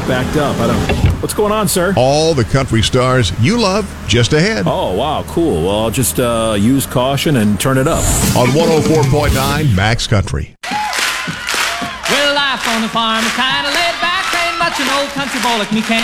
backed up. I don't. What's going on, sir? All the country stars you love just ahead. Oh, wow, cool. Well, I'll just use caution and turn it up. On 104.9 Max Country. Well, life on the farm is kind of laid back. Ain't much an old country boy like me can